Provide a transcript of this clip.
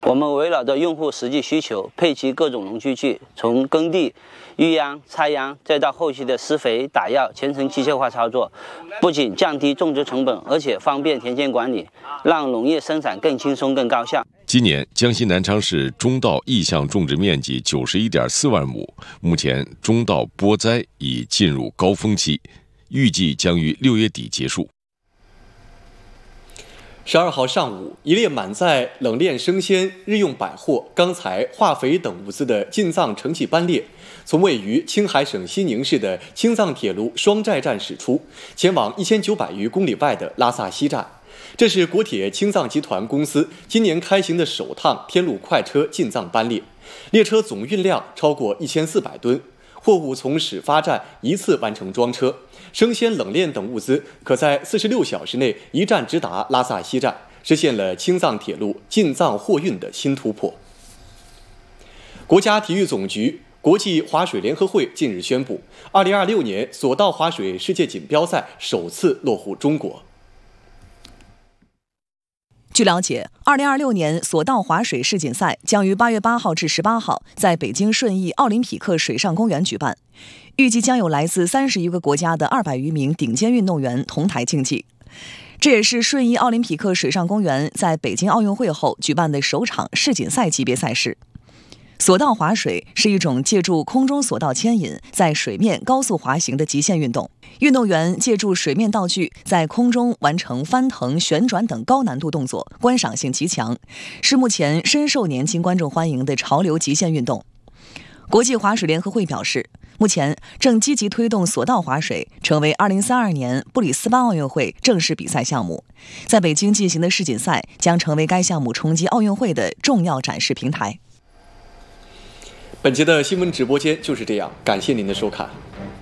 我们围绕着用户实际需求，配齐各种农机具，从耕地、育秧、插秧，再到后期的施肥、打药，全程机械化操作，不仅降低种植成本，而且方便田间管理，让农业生产更轻松、更高效。 今年，江西南昌市中稻意向种植面积91.4万亩，目前中稻播栽已进入高峰期，预计将于6月底结束。 12号上午，一列满载冷链生鲜、日用百货、钢材、化肥等物资的进藏城际班列，从位于青海省西宁市的青藏铁路双寨站驶出，前往1900余公里外的拉萨西站。这是国铁青藏集团公司今年开行的首趟天路快车进藏班列，列车总运量超过1400吨，货物从始发站一次完成装车。生鲜、冷链等物资可在46小时内一站直达拉萨西站，实现了青藏铁路进藏货运的新突破。国家体育总局、国际滑水联合会近日宣布，2026年索道滑水世界锦标赛首次落户中国。 据了解，2026年索道滑水世锦赛将于8月8号至18号在北京顺义奥林匹克水上公园举办，预计将有来自30余个国家的200余名顶尖运动员同台竞技。这也是顺义奥林匹克水上公园在北京奥运会后举办的首场世锦赛级别赛事。索道滑水是一种借助空中索道牵引，在水面高速滑行的极限运动。运动员借助水面道具在空中完成翻腾、旋转等高难度动作，观赏性极强，是目前深受年轻观众欢迎的潮流极限运动。国际滑水联合会表示，目前正积极推动索道滑水成为2032年布里斯班奥运会正式比赛项目。在北京进行的世锦赛将成为该项目冲击奥运会的重要展示平台。 本节的新闻直播间就是这样，感谢您的收看。